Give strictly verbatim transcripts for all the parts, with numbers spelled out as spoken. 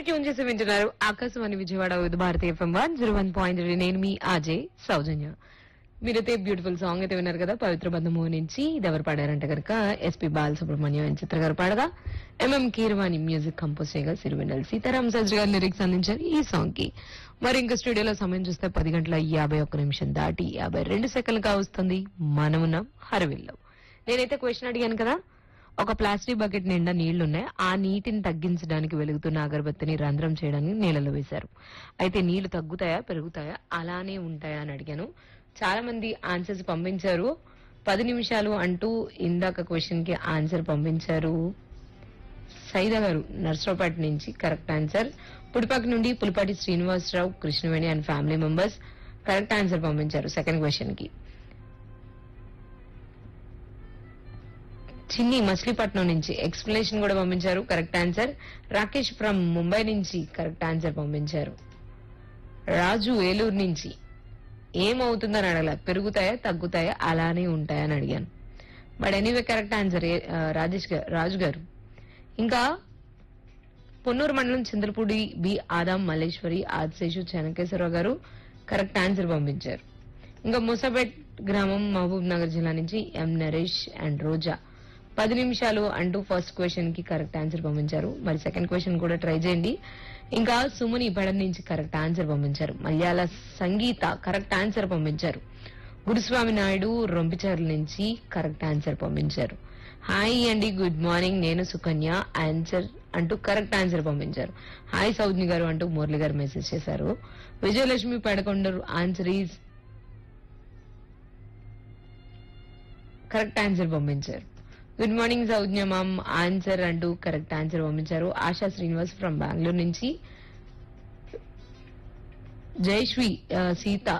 Tune చేసి వింటున్నారు Akashvani Vijayawada with Bharati FM one zero one point నేను మీ అజయ్ సౌజన్య. మీరైతే బ్యూటిఫుల్ సాంగ్ అయితే విన్నారు కదా, పవిత్ర బంధము నుంచి. ఇది ఎవరు పాడారంటే కనుక ఎస్పీ బాలసుబ్రహ్మణ్యం అండ్ చిత్ర గారు పాడగా, ఎంఎం కీరవాణి మ్యూజిక్ కంపోజ్ చేయగా సిరివెన్నెల సీతారాం శాస్త్రి గారు లిరిక్స్ అందించారు ఈ సాంగ్ కి. మరి ఇంకా స్టూడియోలో సమయం చూస్తే పది గంటల యాభై ఒక్క నిమిషం దాటి యాభై రెండు సెకండ్లు కావస్తుంది. మనమున్నాం హరవిల్లో. నేనైతే క్వశ్చన్ అడిగాను కదా, ఒక ప్లాస్టిక్ బకెట్ నిండా నీళ్లున్నాయి. ఆ నీటిని తగ్గించడానికి వెలుగుతున్న అగరబత్తిని రంధ్రం చేయడానికి నీళ్ళలో వేశారు. అయితే నీళ్లు తగ్గుతాయా పెరుగుతాయా అలానే ఉంటాయా అని అడిగాను. చాలా మంది ఆన్సర్స్ పంపించారు. పది నిమిషాలు అంటూ ఇందాక క్వశ్చన్ కి ఆన్సర్ పంపించారు సైదా గారు నర్సరావుపేట నుంచి. Correct answer. పుడిపాక నుండి Pulipati Srinivasarao, Krishnaveni and family members correct answer పంపించారు సెకండ్ క్వశ్చన్ కి. చిన్ని మచిలీపట్నం నుంచి ఎక్స్ప్లెనేషన్ కూడా పంపించారు correct answer. Rakesh from Mumbai నుంచి కరెక్ట్ ఆన్సర్ పంపించారు. రాజు ఏలూరు నుంచి ఏమవుతుందని అడగల, పెరుగుతాయా తగ్గుతాయా అలానే ఉంటాయా అని అడిగాను. But anyway correct answer Rajesh గారు రాజు గారు. ఇంకా పొన్నూరు మండలం చింతలపూడి బి ఆదాం మల్లేశ్వరి ఆదిశేషు చెనకేశ్వరరావు గారు కరెక్ట్ ఆన్సర్ పంపించారు. ఇంకా ముసాపేట్ గ్రామం మహబూబ్ నగర్ జిల్లా నుంచి ఎం నరేష్ అండ్ రోజా పది నిమిషాలు అంటూ ఫస్ట్ క్వశ్చన్ కి కరెక్ట్ ఆన్సర్ పంపించారు. మరి సెకండ్ క్వశ్చన్ కూడా ట్రై చేయండి. ఇంకా సుమని పడ నుంచి కరెక్ట్ ఆన్సర్ పంపించారు. మలయాళ సంగీత కరెక్ట్ ఆన్సర్ పంపించారు. గురుస్వామి నాయుడు రొంపిచర్ల నుంచి కరెక్ట్ ఆన్సర్ పంపించారు. హాయ్ అండి, గుడ్ మార్నింగ్, నేను సుకన్య ఆన్సర్ అంటూ కరెక్ట్ ఆన్సర్ పంపించారు. హాయ్ సౌజ్ని గారు అంటూ మురళి గారు మెసేజ్ చేశారు. Vijayalakshmi పడకొండరు answer is correct answer పంపించారు. Good morning Saujna ma'am answer అంటూ కరెక్ట్ ఆన్సర్ పంపించారు. ఆశా శ్రీనివాస్ ఫ్రమ్ బెంగళూరు నుంచి. జయశ్రీ సీత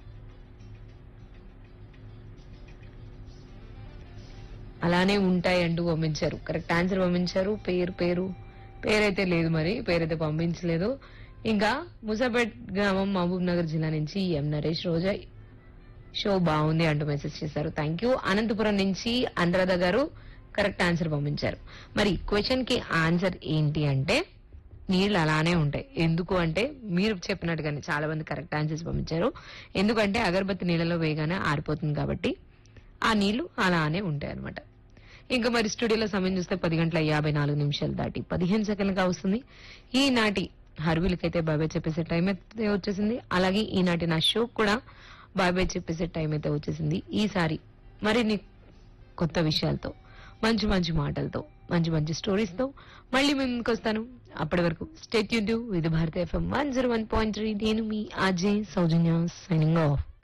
అలానే ఉంటాయి అంటూ పంపించారు. కరెక్ట్ ఆన్సర్ పంపించారు. పేరు పేరు పేరైతే లేదు, మరి పేరైతే పంపించలేదు. ఇంకా ముసాపేట్ గ్రామం మహబూబ్ నగర్ జిల్లా నుంచి ఎం నరేష్ రోజా షో బాగుంది అంటూ మెసేజ్ చేశారు. Thank you. అనంతపురం నుంచి అనురాధ గారు కరెక్ట్ ఆన్సర్ పంపించారు. మరి క్వశ్చన్ కి ఆన్సర్ ఏంటి అంటే నీళ్లు అలానే ఉంటాయి. ఎందుకు అంటే మీరు చెప్పినట్టుగానే చాలా మంది కరెక్ట్ ఆన్సర్స్ పంపించారు. ఎందుకంటే అగరబత్తి నీళ్ళలో వేయగానే ఆరిపోతుంది కాబట్టి ఆ నీళ్లు అలానే ఉంటాయి అనమాట. ఇంకా మరి స్టూడియోలో సమయం చూస్తే పది గంటల యాభై నాలుగు నిమిషాలు దాటి పదిహేను సెకండ్లుగా వస్తుంది. ఈనాటి హర్వీలకైతే బాబాయ్ చెప్పేసే టైం అయితే వచ్చేసింది. అలాగే ఈనాటి నా షో కూడా బాబాయ్ చెప్పేసే టైం అయితే వచ్చేసింది. ఈసారి మరిన్ని కొత్త విషయాలతో, మంచి మంచి మాటలతో, మంచి మంచి స్టోరీస్ తో మళ్ళీ మేము ముందుకు వస్తాను. అప్పటి వరకు stay tuned with Bharati FM one zero one point three. నేను మీ అజయ్ సౌజన్య సైనింగ్ ఆఫ్.